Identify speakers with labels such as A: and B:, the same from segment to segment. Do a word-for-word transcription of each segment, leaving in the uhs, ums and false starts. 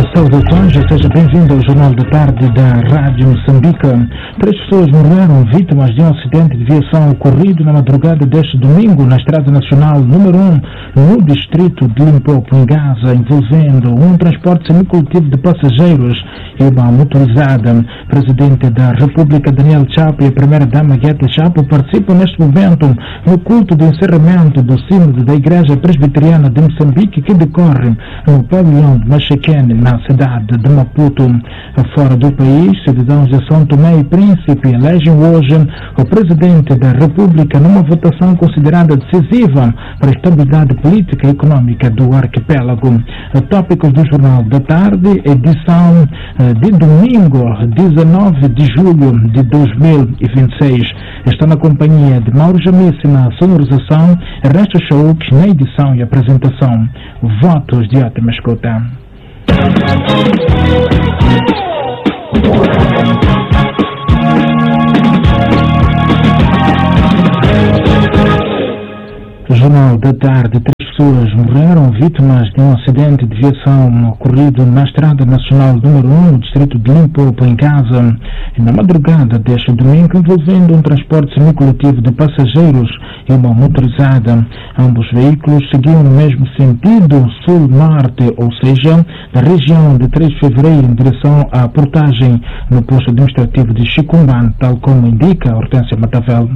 A: Saudações, seja bem-vindo ao Jornal da Tarde da Rádio Moçambique. Três pessoas morreram vítimas de um acidente de viação ocorrido na madrugada deste domingo na Estrada Nacional número um, no distrito de Limpopo, em Gaza, envolvendo um transporte semicoletivo de passageiros e uma motorizada. Presidente da República, Daniel Chapo, e a primeira-dama, Gueta Chapo, participam neste momento no culto de encerramento do sínodo da Igreja Presbiteriana de Moçambique, que decorre no pavilhão de Machaquene, na cidade de Maputo. Fora do país, cidadãos de São Tomé e Príncipe elegem hoje o Presidente da República numa votação considerada decisiva para a estabilidade política e econômica do arquipélago. Tópicos do Jornal da Tarde, edição de domingo, dezenove de julho de dois mil e vinte e seis. Está na companhia de Mauro Jamice na sonorização, Ernesto Chauk na edição e apresentação. Votos de ótima escuta. Jornal da Tarde. Três pessoas morreram vítimas de um acidente de viação ocorrido na Estrada Nacional número um, no distrito de Limpopo, em Gaza, na madrugada deste domingo, envolvendo um transporte semicoletivo de passageiros e uma motorizada. Ambos veículos seguiam no mesmo sentido, sul-norte, ou seja, da região de três de fevereiro em direção à portagem no posto administrativo de Chicumbane, tal como indica Hortência Matavel.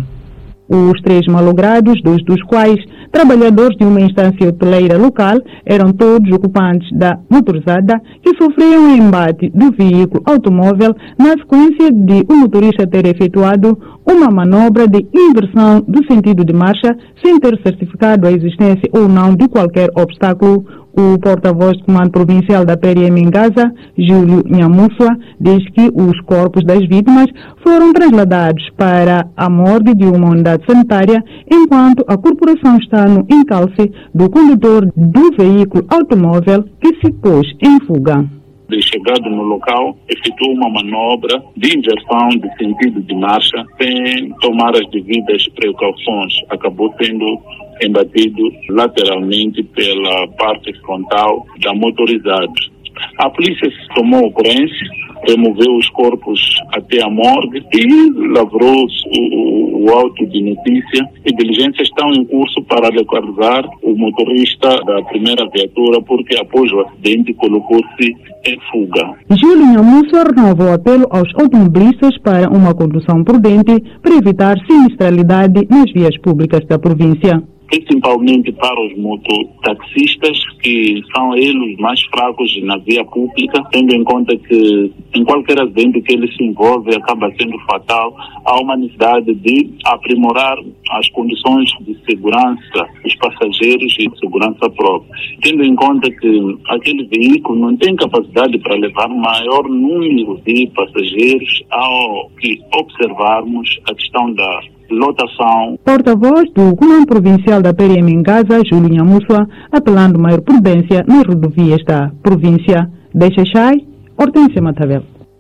B: Os três malogrados, dois dos quais trabalhadores de uma instância hoteleira local, eram todos ocupantes da motorizada que sofriam um embate do veículo automóvel na sequência de o motorista ter efetuado uma manobra de inversão do sentido de marcha sem ter certificado a existência ou não de qualquer obstáculo. O porta-voz do Comando Provincial da P R M em Gaza, Júlio Nhamussua, diz que os corpos das vítimas foram trasladados para a morgue de uma unidade sanitária, enquanto a corporação está no encalce do condutor do veículo automóvel que se pôs em fuga.
C: De chegado no local, efetuou uma manobra de inversão de sentido de marcha sem tomar as devidas precauções. Acabou sendo embatido lateralmente pela parte frontal da motorizada. A polícia tomou ocorrência, removeu os corpos até a morgue e lavrou o, o auto de notícia, e diligências estão em curso para localizar o motorista da primeira viatura, porque após o acidente colocou-se em fuga.
B: Júlio Nhamussua renovou o apelo aos automobilistas para uma condução prudente para evitar sinistralidade nas vias públicas da província.
C: Principalmente para os mototaxistas, que são eles mais fracos na via pública, tendo em conta que em qualquer acidente que eles se envolvem acaba sendo fatal. Há uma necessidade de aprimorar as condições de segurança dos passageiros e de segurança própria, tendo em conta que aquele veículo não tem capacidade para levar maior número de passageiros, ao que observarmos a questão da lotação.
B: Porta-voz do Comando Provincial da P R M em Gaza, Júlio Nhamussua, apelando maior prudência nas rodovias da província. De Xaixai, Hortência Matavel.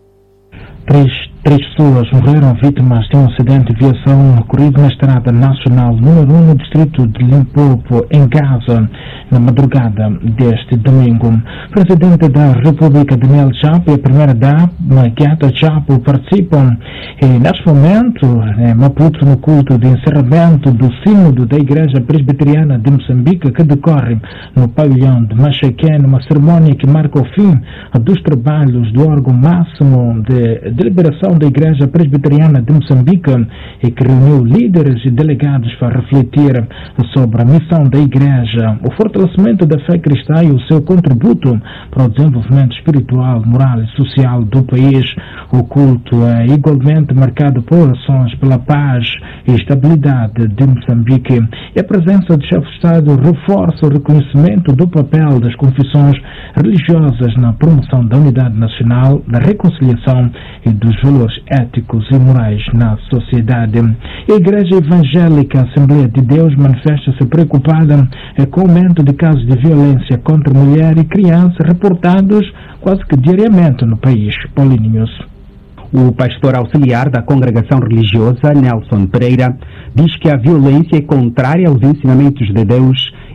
A: Três, três pessoas morreram vítimas de um acidente de viação ocorrido na Estrada Nacional número um, no distrito de Limpopo, em Gaza, na madrugada deste domingo. O Presidente da República, Daniel Chapo, e a primeira-dama, Gueta Chapo, participam e, neste momento, em Maputo, no culto de encerramento do sínodo da Igreja Presbiteriana de Moçambique, que decorre no pavilhão de Machaquene, uma cerimônia que marca o fim dos trabalhos do órgão máximo de deliberação da Igreja Presbiteriana de Moçambique, e que reuniu líderes e delegados para refletir sobre a missão da Igreja, o fortalecimento da fé cristã e o seu contributo para o desenvolvimento espiritual, moral e social do país. O culto é igualmente marcado por orações pela paz e estabilidade de Moçambique, e a presença do chefe de Estado reforça o reconhecimento do papel das confissões religiosas na promoção da unidade nacional, da reconciliação e dos valores éticos e morais na sociedade. A Igreja Evangélica Assembleia de Deus manifesta-se preocupada com o aumento de casos de violência contra mulher e criança reportados quase que diariamente no país. Paulinhos.
D: O pastor auxiliar da congregação religiosa, Nelson Pereira, diz que a violência é contrária aos ensinamentos de Deus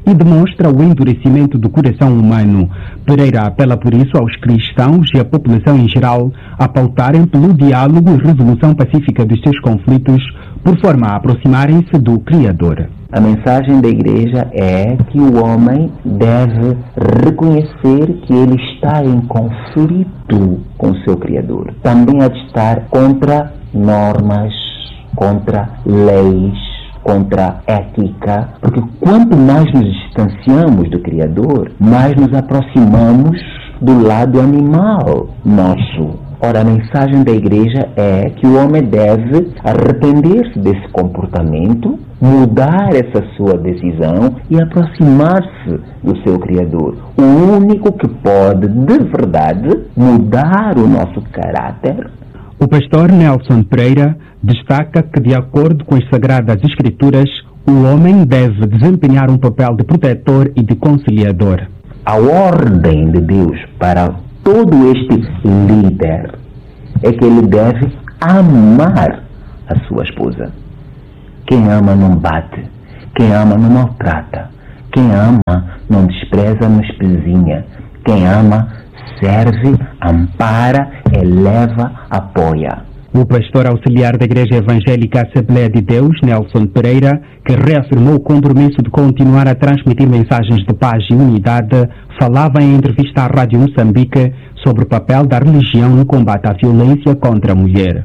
D: e demonstra o endurecimento do coração humano. Pereira apela por isso aos cristãos e à população em geral a pautarem pelo diálogo e resolução pacífica dos seus conflitos, por forma a aproximarem-se do Criador.
E: A mensagem da Igreja é que o homem deve reconhecer que ele está em conflito com o seu Criador. Também há de estar contra normas, contra leis, contra ética, porque quanto mais nos distanciamos do Criador, mais nos aproximamos do lado animal nosso. Ora, a mensagem da Igreja é que o homem deve arrepender-se desse comportamento, mudar essa sua decisão e aproximar-se do seu Criador. O único que pode, de verdade, mudar o nosso caráter.
D: O pastor Nelson Pereira destaca que, de acordo com as Sagradas Escrituras, o homem deve desempenhar um papel de protetor e de conciliador.
E: A ordem de Deus para todo este líder é que ele deve amar a sua esposa. Quem ama não bate, quem ama não maltrata, quem ama não despreza, não espezinha, quem ama serve, ampara, eleva, apoia.
D: O pastor auxiliar da Igreja Evangélica Assembleia de Deus, Nelson Pereira, que reafirmou o compromisso de continuar a transmitir mensagens de paz e unidade, falava em entrevista à Rádio Moçambique sobre o papel da religião no combate à violência contra a mulher.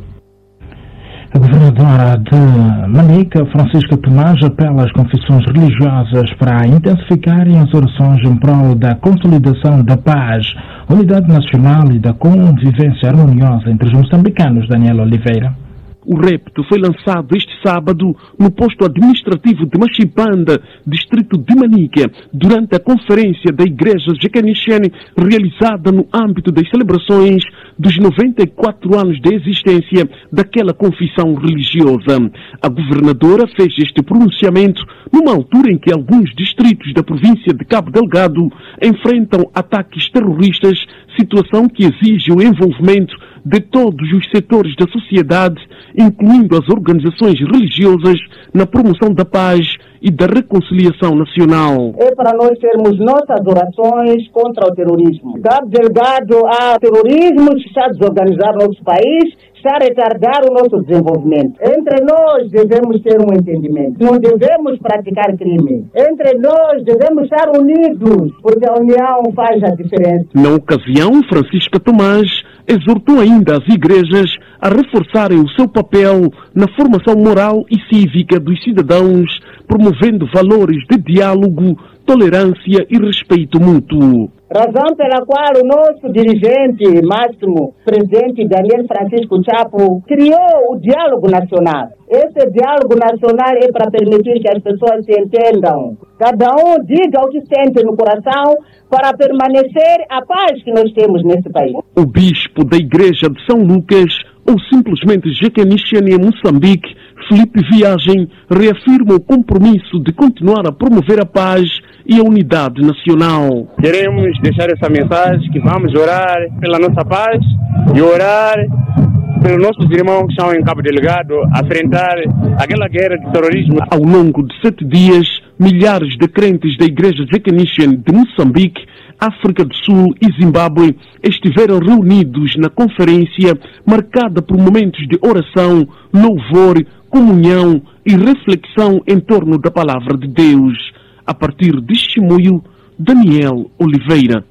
A: A governadora de Manica, Francisca Tomás, apela às confissões religiosas para intensificarem as orações em prol da consolidação da paz, unidade nacional e da convivência harmoniosa entre os moçambicanos. Daniel Oliveira.
F: O repto foi lançado este sábado no posto administrativo de Machipanda, distrito de Manica, durante a conferência da Igreja Jecanixene realizada no âmbito das celebrações dos noventa e quatro anos de existência daquela confissão religiosa. A governadora fez este pronunciamento numa altura em que alguns distritos da província de Cabo Delgado enfrentam ataques terroristas, situação que exige o envolvimento de todos os setores da sociedade, incluindo as organizações religiosas, na promoção da paz e da reconciliação nacional.
G: É para nós termos nossas orações contra o terrorismo. Cabo Delgado há terrorismo que está a desorganizar o nosso país, está a retardar o nosso desenvolvimento. Entre nós devemos ter um entendimento. Não devemos praticar crime. Entre nós devemos estar unidos, porque a união faz a diferença.
F: Na ocasião, Francisca Tomás exortou ainda as igrejas a reforçarem o seu papel na formação moral e cívica dos cidadãos, promovendo valores de diálogo, tolerância e respeito mútuo.
G: Razão pela qual o nosso dirigente máximo, presidente Daniel Francisco Chapo, criou o diálogo nacional. Esse diálogo nacional é para permitir que as pessoas se entendam. Cada um diga o que sente no coração para permanecer a paz que nós temos nesse país.
F: O bispo da Igreja de São Lucas, ou simplesmente Jecanixene em Moçambique, Felipe Viagem, reafirma o compromisso de continuar a promover a paz e a unidade nacional.
H: Queremos deixar essa mensagem que vamos orar pela nossa paz e orar pelos nossos irmãos que estão em Cabo Delgado a enfrentar aquela guerra de terrorismo.
F: Ao longo de sete dias, milhares de crentes da Igreja Jecanixene de Moçambique, África do Sul e Zimbábue estiveram reunidos na conferência marcada por momentos de oração, louvor, comunhão e reflexão em torno da Palavra de Deus. A partir de Chimoio, Daniel Oliveira.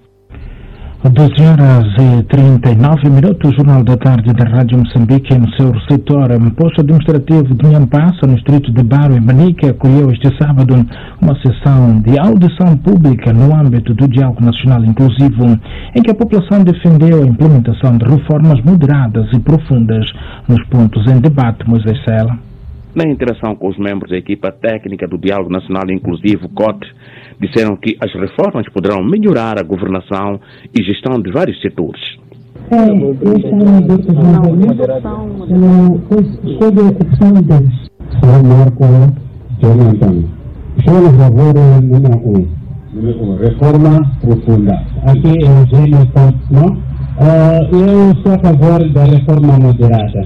A: doze horas e trinta e nove minutos, o Jornal da Tarde da Rádio Moçambique, no seu setor posto administrativo de Nhampassa, no distrito de Baro, em Manica, acolheu este sábado uma sessão de audição pública no âmbito do Diálogo Nacional Inclusivo, em que a população defendeu a implementação de reformas moderadas e profundas nos pontos em debate. Moisés Sela.
I: Na interação com os membros da equipa técnica do Diálogo Nacional Inclusivo, C O T, disseram que as reformas poderão melhorar a governação e gestão de vários setores.
J: É, essa é uma decisão sobre a opção deles. Sou Marco Jonathan. Sou a favor do número um. Número um, reforma profunda. Aqui é o Gênio não? Uh, eu sou a favor da reforma moderada.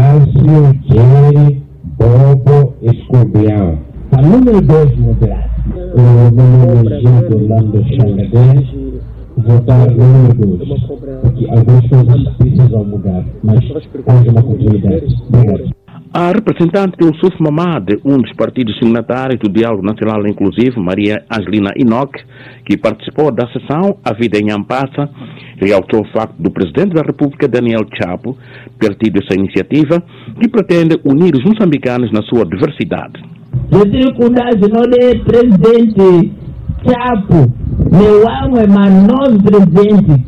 J: Horácio, Jerry, Bobo, Escorpião. A número dois moderado. O meu nome é Gildo Orlando Xangadé, votar número dois, porque algumas coisas precisam mudar, mas haja uma continuidade. Obrigado.
I: A representante do Suf Mamad, um dos partidos signatários do Diálogo Nacional Inclusivo, Maria Angelina Inoc, que participou da sessão A Vida em Ampassa, realçou o facto do Presidente da República, Daniel Chapo, ter tido essa iniciativa que pretende unir os moçambicanos na sua diversidade.
K: Eu digo que o Presidente Chapo, meu amo é novo presidente.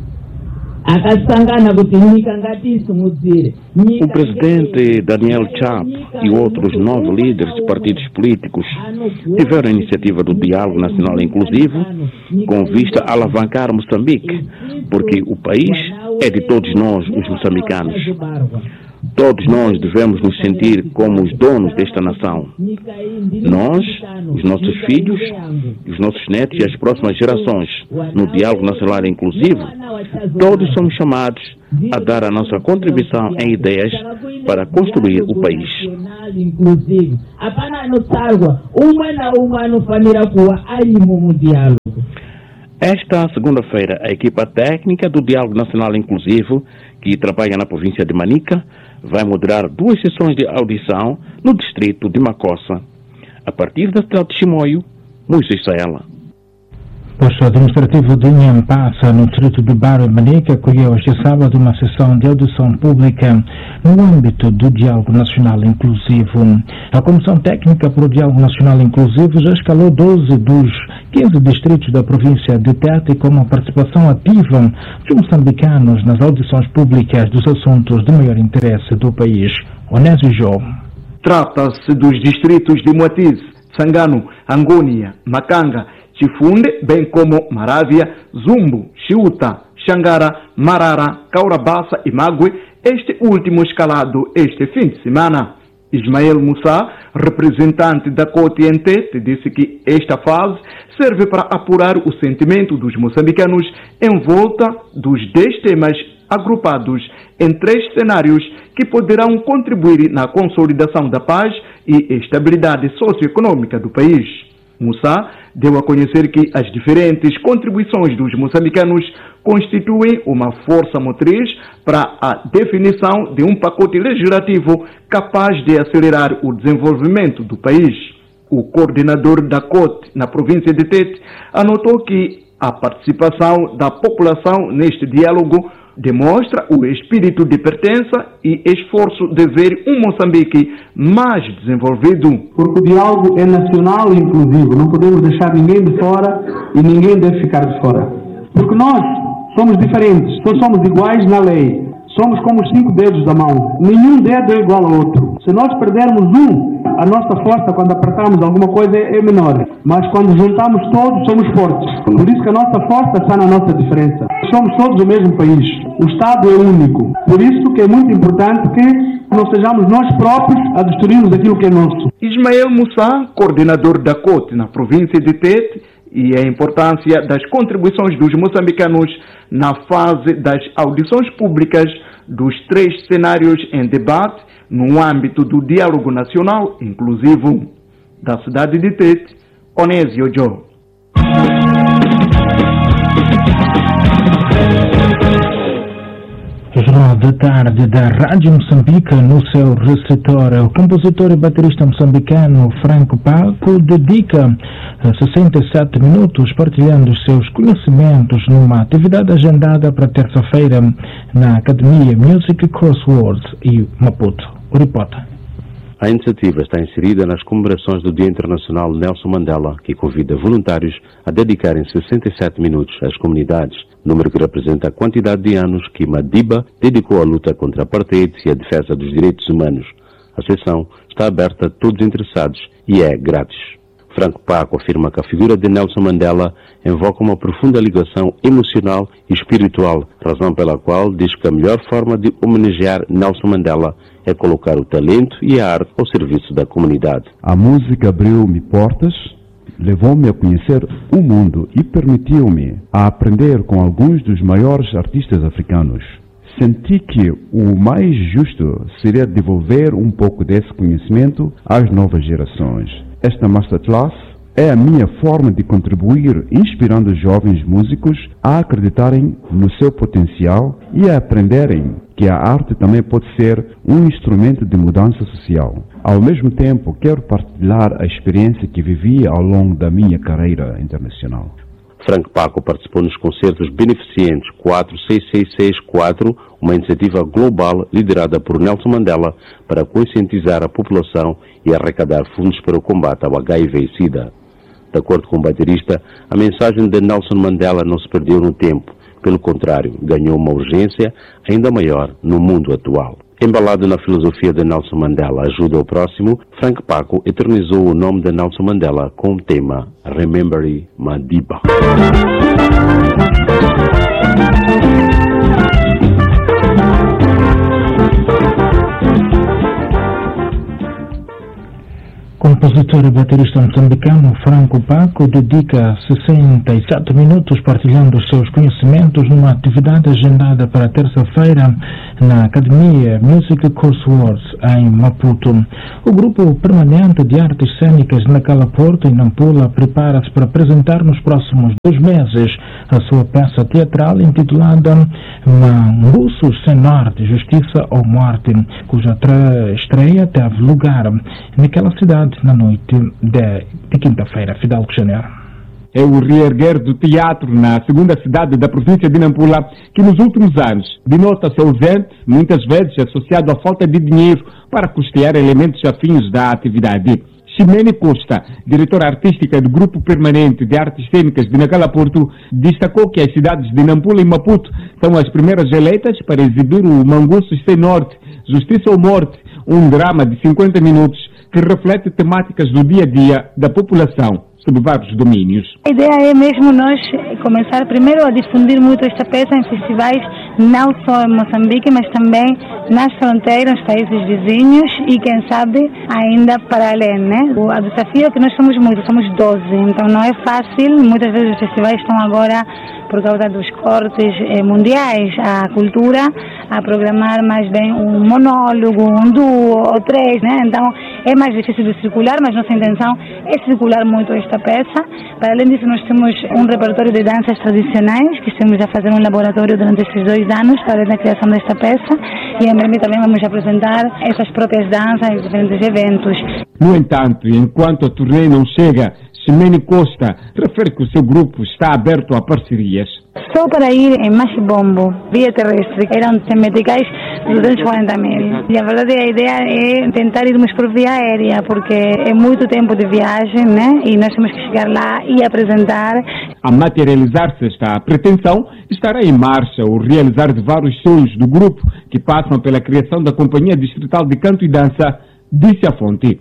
I: O presidente Daniel Chapo e outros nove líderes de partidos políticos tiveram a iniciativa do Diálogo Nacional Inclusivo com vista a alavancar Moçambique, porque o país é de todos nós, os moçambicanos. Todos nós devemos nos sentir como os donos desta nação. Nós, os nossos filhos, os nossos netos e as próximas gerações, no Diálogo Nacional Inclusivo, todos somos chamados a dar a nossa contribuição em ideias para construir o país. Esta segunda-feira, a equipa técnica do Diálogo Nacional Inclusivo, que trabalha na província de Manica, vai moderar duas sessões de audição no distrito de Macossa. A partir da cidade de Chimoio, Moisés Saela.
A: O posto administrativo de Inhampassa, no distrito de Barra e Manica, acolheu este sábado uma sessão de audição pública no âmbito do Diálogo Nacional Inclusivo. A Comissão Técnica para o Diálogo Nacional Inclusivo já escalou doze dos quinze distritos da província de Tete com a participação ativa dos moçambicanos nas audições públicas dos assuntos de maior interesse do país. Onésio Jô.
L: Trata-se dos distritos de Moatize, Sangano, Angônia, Macanga, Chifunde, bem como Marávia, Zumbo, Chiuta, Xangara, Marara, Caurabassa e Mague, este último escalado este fim de semana. Ismael Moussa, representante da C O T em Tete, disse que esta fase serve para apurar o sentimento dos moçambicanos em volta dos dez temas agrupados em três cenários que poderão contribuir na consolidação da paz e estabilidade socioeconômica do país. Moussa deu a conhecer que as diferentes contribuições dos moçambicanos constituem uma força motriz para a definição de um pacote legislativo capaz de acelerar o desenvolvimento do país. O coordenador da C O T na província de Tete anotou que a participação da população neste diálogo demonstra o espírito de pertença e esforço de ver um Moçambique mais desenvolvido.
M: Porque o diálogo é nacional e inclusivo, não podemos deixar ninguém de fora e ninguém deve ficar de fora. Porque nós somos diferentes, só somos iguais na lei. Somos como os cinco dedos da mão. Nenhum dedo é igual ao outro. Se nós perdermos um, a nossa força quando apertamos alguma coisa é menor. Mas quando juntamos todos, somos fortes. Por isso que a nossa força está na nossa diferença. Somos todos o mesmo país. O Estado é único. Por isso que é muito importante que não sejamos nós próprios a destruirmos aquilo que é nosso.
L: Ismael Moussa, coordenador da C O T na província de Tete, e a importância das contribuições dos moçambicanos na fase das audições públicas dos três cenários em debate no âmbito do Diálogo Nacional Inclusivo. Da cidade de Tete, Onésio Jô.
A: O Jornal da Tarde da Rádio Moçambique, no seu receptor, o compositor e baterista moçambicano Franco Paco dedica sessenta e sete minutos partilhando os seus conhecimentos numa atividade agendada para terça-feira na Academia Music Crosswords e Maputo. O repórter.
N: A iniciativa está inserida nas comemorações do Dia Internacional Nelson Mandela, que convida voluntários a dedicarem sessenta e sete minutos às comunidades, número que representa a quantidade de anos que Madiba dedicou à luta contra a apartheid e a defesa dos direitos humanos. A sessão está aberta a todos os interessados e é grátis. Franco Paco afirma que a figura de Nelson Mandela invoca uma profunda ligação emocional e espiritual, razão pela qual diz que a melhor forma de homenagear Nelson Mandela é colocar o talento e a arte ao serviço da comunidade.
O: A música abriu-me portas, levou-me a conhecer o mundo e permitiu-me a aprender com alguns dos maiores artistas africanos. Senti que o mais justo seria devolver um pouco desse conhecimento às novas gerações. Esta masterclass É a minha forma de contribuir, inspirando os jovens músicos a acreditarem no seu potencial e a aprenderem que a arte também pode ser um instrumento de mudança social. Ao mesmo tempo, quero partilhar a experiência que vivi ao longo da minha carreira internacional.
N: Frank Paco participou nos concertos beneficentes quatro seis seis seis quatro, uma iniciativa global liderada por Nelson Mandela para conscientizar a população e arrecadar fundos para o combate ao H I V e SIDA. De acordo com o baterista, a mensagem de Nelson Mandela não se perdeu no tempo. Pelo contrário, ganhou uma urgência ainda maior no mundo atual. Embalado na filosofia de Nelson Mandela, ajuda ao próximo, Frank Paco eternizou o nome de Nelson Mandela com o tema Remember Madiba.
A: Compositor e baterista moçambicano Franco Paco dedica sessenta e sete minutos partilhando os seus conhecimentos numa atividade agendada para terça-feira na Academia Music Courseworks em Maputo. O grupo permanente de artes cênicas na Cala Porto, em Nampula, prepara-se para apresentar nos próximos dois meses a sua peça teatral intitulada Manguços Sem Norte, Justiça ou Morte, cuja estreia teve lugar naquela cidade na noite de, de quinta-feira. Fidalgo Janeiro.
P: É o reerguer do teatro na segunda cidade da província de Nampula, que nos últimos anos denota-se ausente, muitas vezes associado à falta de dinheiro para custear elementos afins da atividade. Ximene Costa, diretora artística do Grupo Permanente de Artes Cênicas de Nacala Porto, destacou que as cidades de Nampula e Maputo são as primeiras eleitas para exibir o Manguços Sem Norte, Justiça ou Morte, um drama de cinquenta minutos que reflete temáticas do dia a dia da população sob vários domínios.
Q: A ideia é mesmo nós começar primeiro a difundir muito esta peça em festivais, não só em Moçambique, mas também nas fronteiras, nos países vizinhos e, quem sabe, ainda para além, né? O desafio é que nós somos muitos, somos doze, então não é fácil. Muitas vezes os festivais estão agora, por causa dos cortes eh, mundiais, a cultura, a programar mais bem um monólogo, um duo ou três, né? Então é mais difícil de circular, mas nossa intenção é circular muito esta peça. Para além disso, nós temos um repertório de danças tradicionais, que estamos a fazer um laboratório durante estes dois anos para a criação desta peça, e em breve também vamos apresentar essas próprias danças em diferentes eventos.
P: No entanto, enquanto a turnê não chega, Ximene Costa refere que o seu grupo está aberto a parcerias.
Q: Só para ir em Machibombo, via terrestre, eram meticais duzentos e quarenta mil. E a verdade, a ideia é tentar irmos por via aérea, porque é muito tempo de viagem, né? E nós temos que chegar lá e apresentar.
P: A materializar-se esta pretensão, estará em marcha o realizar de vários sonhos do grupo que passam pela criação da Companhia Distrital de Canto e Dança, disse a fonte.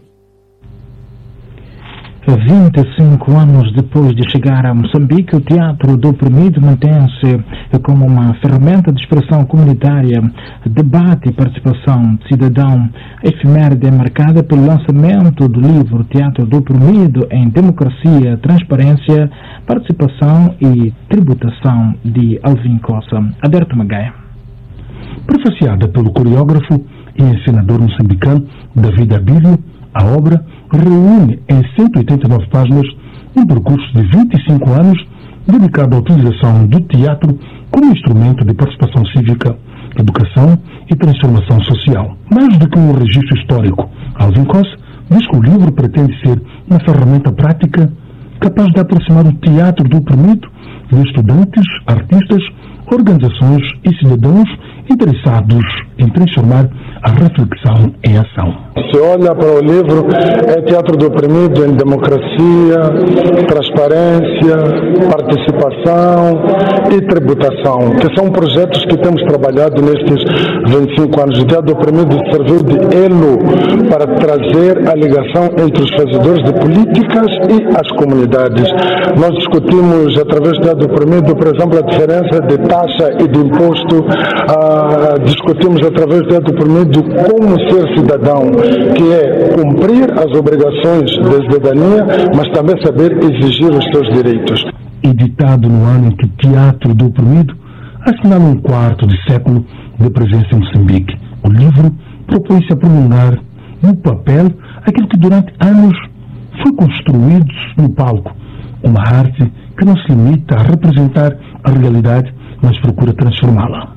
A: vinte e cinco anos depois de chegar a Moçambique, o Teatro do Oprimido mantém-se como uma ferramenta de expressão comunitária, debate e participação de cidadão. A efeméride é marcada pelo lançamento do livro Teatro do Oprimido em Democracia, Transparência, Participação e Tributação, de Alvin Costa. Aberto Magaia.
R: Prefaciada pelo coreógrafo e encenador moçambicano David Abílio, a obra reúne em cento e oitenta e nove páginas um percurso de vinte e cinco anos dedicado à utilização do teatro como instrumento de participação cívica, educação e transformação social. Mais do que um registro histórico, Alvin Costa diz que o livro pretende ser uma ferramenta prática capaz de aproximar o teatro do oprimido de estudantes, artistas, organizações e cidadãos interessados em transformar a reflexão em ação.
S: Se olha para o livro, é Teatro do Oprimido em Democracia, Transparência, Participação e Tributação, que são projetos que temos trabalhado nestes vinte e cinco anos. O Teatro do Oprimido serviu de elo para trazer a ligação entre os fazedores de políticas e as comunidades. Nós discutimos, através do Teatro do Oprimido, por exemplo, a diferença de taxa e de imposto. Ah, discutimos através do Teatro do Oprimido como ser cidadão, que é cumprir as obrigações da cidadania, mas também saber exigir os seus direitos.
R: Editado no ano em que o Teatro do Oprimido assinala um quarto de século de presença em Moçambique, o livro propõe-se a prolongar no papel aquilo que durante anos foi construído no palco, uma arte que não se limita a representar a realidade, mas procura transformá-la.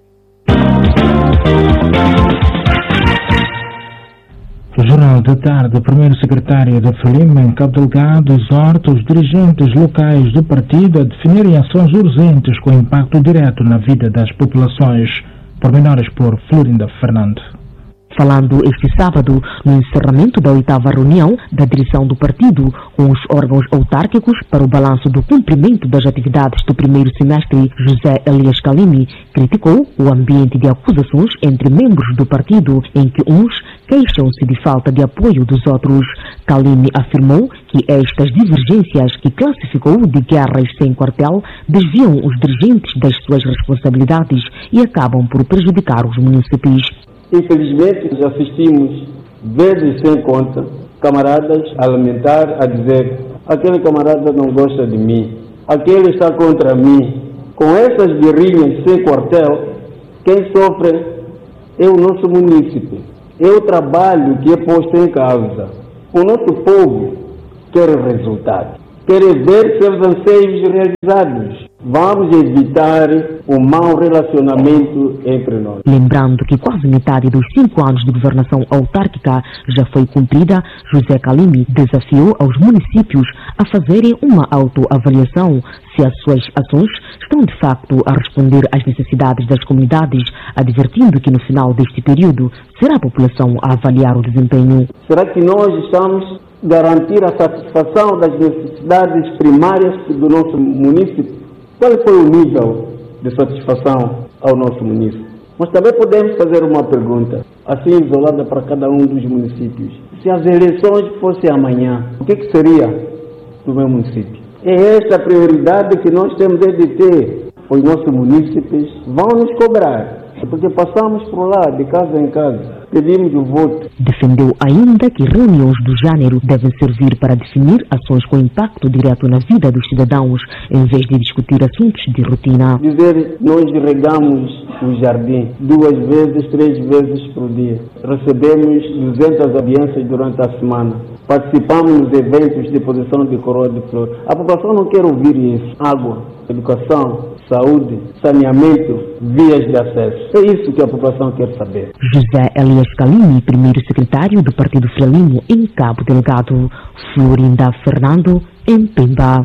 A: O Jornal da Tarde, o primeiro secretário da Frelimo, em Cabo Delgado, exorta os dirigentes locais do partido a definirem ações urgentes com impacto direto na vida das populações. Pormenores por Florinda Fernando.
T: Falando este sábado no encerramento da oitava reunião da direção do partido com os órgãos autárquicos para o balanço do cumprimento das atividades do primeiro semestre, José Elias Calimi criticou o ambiente de acusações entre membros do partido, em que uns queixam-se de falta de apoio dos outros. Calimi afirmou que estas divergências, que classificou de guerras sem quartel, desviam os dirigentes das suas responsabilidades e acabam por prejudicar os munícipes.
U: Infelizmente, assistimos vezes sem conta camaradas a lamentar, a dizer: aquele camarada não gosta de mim, aquele está contra mim. Com essas guerrilhas sem quartel, quem sofre é o nosso munícipe, é o trabalho que é posto em causa. O nosso povo quer resultados, quer ver seus anseios realizados. Vamos evitar o mau relacionamento entre nós.
T: Lembrando que quase metade dos cinco anos de governação autárquica já foi cumprida, José Calimi desafiou aos municípios a fazerem uma autoavaliação se as suas ações estão de facto a responder às necessidades das comunidades, advertindo que no final deste período será a população a avaliar o desempenho.
U: Será que nós estamos a garantir a satisfação das necessidades primárias do nosso município? Qual foi o nível de satisfação ao nosso município? Mas também podemos fazer uma pergunta, assim isolada para cada um dos municípios. Se as eleições fossem amanhã, o que, que seria do meu município? É esta a prioridade que nós temos de ter. Os nossos munícipes vão nos cobrar, porque passamos por lá, de casa em casa, pedimos o voto.
T: Defendeu ainda que reuniões do gênero devem servir para definir ações com impacto direto na vida dos cidadãos, em vez de discutir assuntos de rotina.
U: Dizer, nós regamos o jardim duas vezes, três vezes por dia. Recebemos duzentas audiências durante a semana. Participamos nos eventos de posição de coroa de flor. A população não quer ouvir isso. Água, educação, saúde, saneamento, vias de acesso. É isso que a população quer saber.
T: José Elias Calimi, primeiro secretário do Partido Frelimo em Cabo Delgado. Florinda Fernando, em Pemba.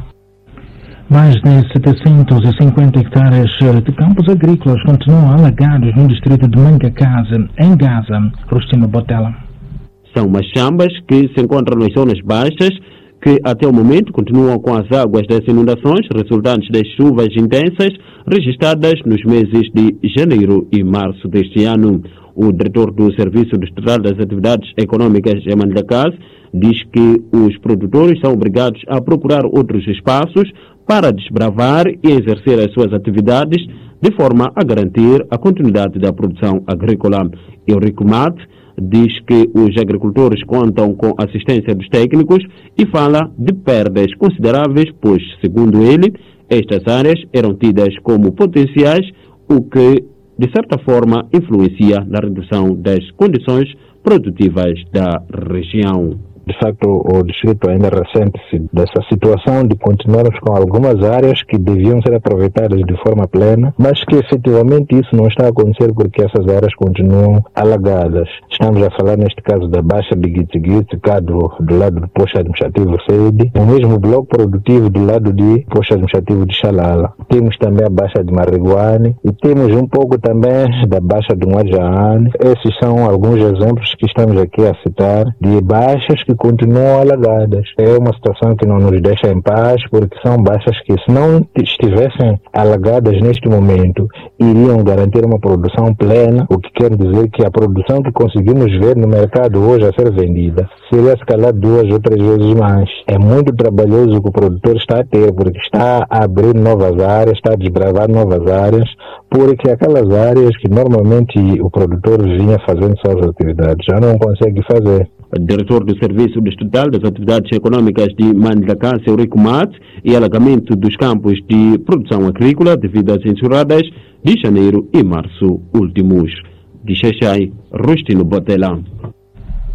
A: Mais de setecentos e cinquenta hectares de campos agrícolas continuam alagados no distrito de Mangacase, em Gaza. Rostino Botella.
I: São machambas que se encontram nas zonas baixas, que até o momento continuam com as águas das inundações resultantes das chuvas intensas registradas nos meses de janeiro e março deste ano. O diretor do Serviço Distrital das Atividades Econômicas em Mandacase diz que os produtores são obrigados a procurar outros espaços para desbravar e exercer as suas atividades de forma a garantir a continuidade da produção agrícola. Eurico Mate diz que os agricultores contam com assistência dos técnicos e fala de perdas consideráveis, pois, segundo ele, estas áreas eram tidas como potenciais, o que, de certa forma, influencia na redução das condições produtivas da região.
V: De facto, o distrito ainda ressente-se dessa situação de continuarmos com algumas áreas que deviam ser aproveitadas de forma plena, mas que efetivamente isso não está a acontecer porque essas áreas continuam alagadas. Estamos a falar neste caso da Baixa de Guitigui, cá do, do lado do posto administrativo Sede, o mesmo bloco produtivo do lado de posto administrativo de Xalala. Temos também a Baixa de Mariguane e temos um pouco também da Baixa de Muajaane. Esses são alguns exemplos que estamos aqui a citar de baixas que continuam alagadas. É uma situação que não nos deixa em paz, porque são baixas que, se não estivessem alagadas neste momento, iriam garantir uma produção plena, o que quer dizer que a produção que conseguimos ver no mercado hoje a ser vendida seria se calhar duas ou três vezes mais. É muito trabalhoso que o produtor está a ter, porque está a abrir novas áreas, está a desbravar novas áreas, porque aquelas áreas que normalmente o produtor vinha fazendo suas atividades já não consegue fazer.
I: O diretor do Serviço Distrital das Atividades Econômicas de Mandacase, Eurico Mate, e alagamento dos campos de produção agrícola devido às enxurradas de janeiro e março últimos. De Xaxai, Rustino Botella.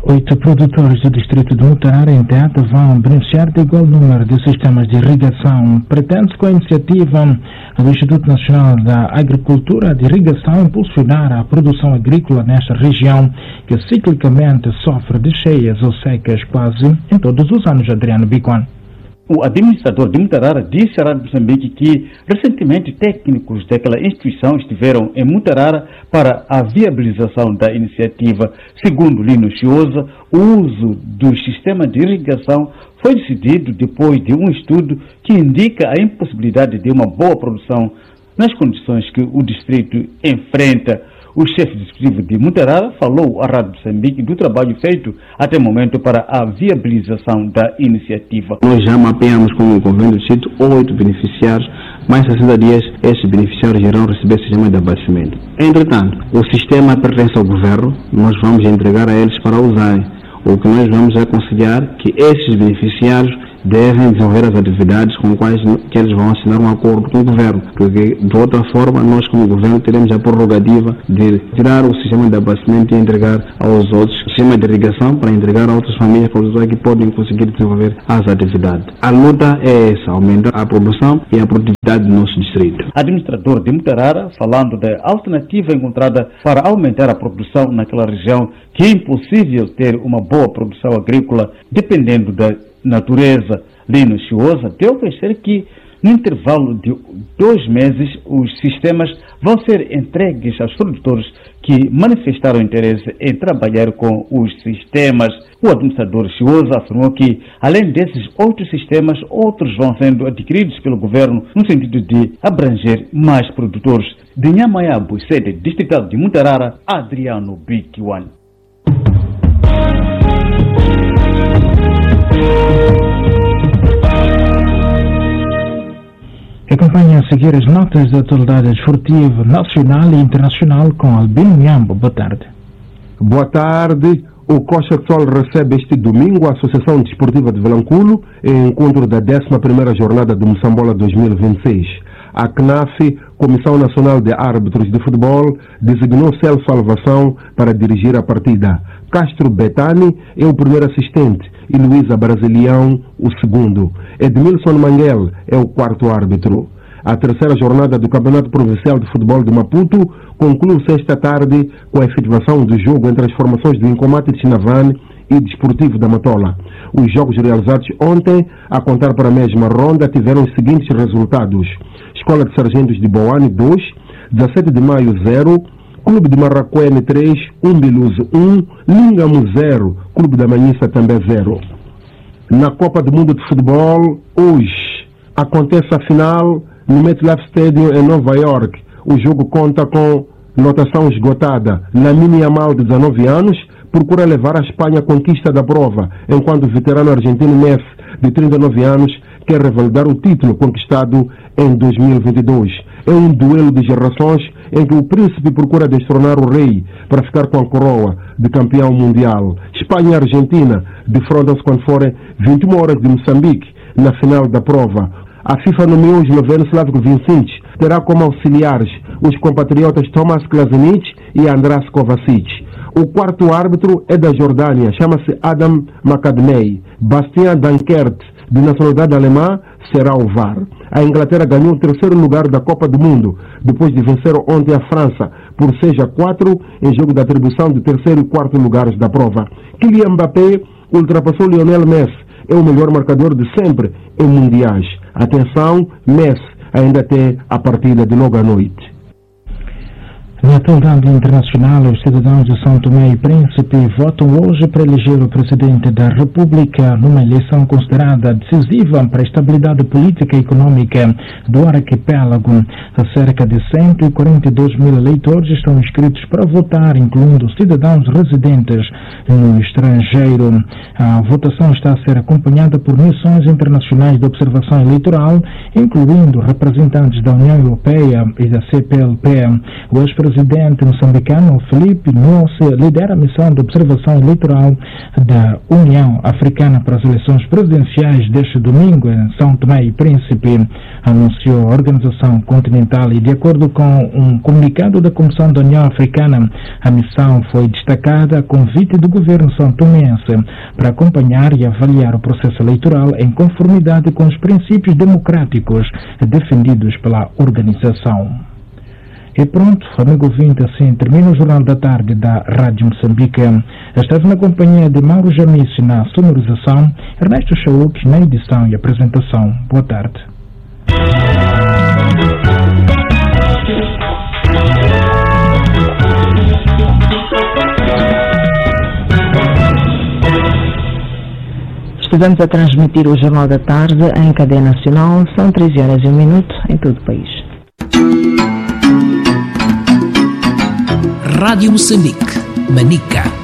A: Oito produtores do distrito de Mutarara, em Teata, vão beneficiar de igual número de sistemas de irrigação. Pretende-se, com a iniciativa do Instituto Nacional da Agricultura de Irrigação, impulsionar a produção agrícola nesta região, que ciclicamente sofre de cheias ou secas quase em todos os anos. Adriano Bicuan.
B: O administrador de Mutarara disse à Rádio Moçambique que recentemente técnicos daquela instituição estiveram em Mutarara para a viabilização da iniciativa. Segundo Lino Chiosa, o uso do sistema de irrigação foi decidido depois de um estudo que indica a impossibilidade de uma boa produção nas condições que o distrito enfrenta. O chefe executivo de Mutarara falou à Rádio Moçambique do trabalho feito até o momento para a viabilização da iniciativa.
C: Nós já mapeamos com o governo do distrito oito beneficiários, mais sessenta dias esses beneficiários irão receber sistema de abastecimento. Entretanto, o sistema pertence ao governo, nós vamos entregar a eles para usarem. O que nós vamos aconselhar que esses beneficiários devem desenvolver as atividades com quais que eles vão assinar um acordo com o governo, porque de outra forma nós como governo teremos a prerrogativa de tirar o sistema de abastecimento e entregar aos outros o sistema de irrigação para entregar a outras famílias produtoras que podem conseguir desenvolver as atividades. A luta é essa, aumentar a produção e a produtividade do nosso distrito.
B: Administrador de Mutarara, falando da alternativa encontrada para aumentar a produção naquela região, que é impossível ter uma boa produção agrícola dependendo da natureza. Lino Chiosa deu a conhecer que no intervalo de dois meses os sistemas vão ser entregues aos produtores que manifestaram interesse em trabalhar com os sistemas. O administrador Chiosa afirmou que, além desses oito sistemas, outros vão sendo adquiridos pelo governo no sentido de abranger mais produtores. De Nhamaiabu, sede distrital de Mutarara, Adriano Bikiwan.
A: Acompanhe a seguir as notas da atualidade esportiva nacional e internacional com Albino Miambo. Boa tarde.
W: Boa tarde. O Costa do Sol recebe este domingo a Associação Desportiva de Vilanculo em encontro da décima primeira jornada do Moçambola dois mil e vinte e seis. A C N A F, Comissão Nacional de Árbitros de Futebol, designou Celso Salvação para dirigir a partida. Castro Betani é o primeiro assistente e Luísa Brasilião o segundo. Edmilson Manguel é o quarto árbitro. A terceira jornada do Campeonato Provincial de Futebol de Maputo conclui-se esta tarde com a efetivação do jogo entre as formações do Incomate de Chinavane e Desportivo da Matola. Os jogos realizados ontem, a contar para a mesma ronda, tiveram os seguintes resultados. Escola de Sargentos de Boane dois, dezassete de Maio zero, Clube de Marraquene três, Umbiluso um, Lingamo zero, Clube da Manhissa também zero. Na Copa do Mundo de Futebol, hoje, acontece a final no MetLife Stadium em Nova York. O jogo conta com notação esgotada. Lamine Yamal, de dezanove anos, procura levar a Espanha à conquista da prova, enquanto o veterano argentino Messi, de trinta e nove anos, quer revalidar o título conquistado em dois mil e vinte e dois. É um duelo de gerações em que o príncipe procura destronar o rei para ficar com a coroa de campeão mundial. Espanha e Argentina defrontam-se quando forem vinte e uma horas de Moçambique, na final da prova. A FIFA nomeou o esloveno Slavko Vincic, terá como auxiliares os compatriotas Tomas Klasinic e Andras Kovacic. O quarto árbitro é da Jordânia, chama-se Adam Makadmei. Bastian Dankert, de nacionalidade alemã, será o V A R. A Inglaterra ganhou o terceiro lugar da Copa do Mundo, depois de vencer ontem a França por seis a quatro em jogo de atribuição de terceiro e quarto lugares da prova. Kylian Mbappé ultrapassou Lionel Messi, é o melhor marcador de sempre em mundiais. Atenção, Messi ainda tem a partida de logo à noite.
A: Na atualidade internacional, os cidadãos de São Tomé e Príncipe votam hoje para eleger o presidente da República numa eleição considerada decisiva para a estabilidade política e econômica do arquipélago. Cerca de cento e quarenta e dois mil eleitores estão inscritos para votar, incluindo cidadãos residentes no estrangeiro. A votação está a ser acompanhada por missões internacionais de observação eleitoral, incluindo representantes da União Europeia e da C P L P. O ex-presidente presidente moçambicano Filipe Nyusi lidera a missão de observação eleitoral da União Africana para as eleições presidenciais deste domingo em São Tomé e Príncipe, anunciou a Organização Continental, e de acordo com um comunicado da Comissão da União Africana, a missão foi destacada a convite do governo são-tomense para acompanhar e avaliar o processo eleitoral em conformidade com os princípios democráticos defendidos pela organização. E pronto, amigo ouvinte, assim termina o Jornal da Tarde da Rádio Moçambique. Esteve na companhia de Mauro Jamice na sonorização, Ernesto Chauk na edição e apresentação. Boa tarde.
T: Estivemos a transmitir o Jornal da Tarde em cadeia nacional, são treze horas e um minuto em todo o país.
D: Rádio Moçambique, Manica.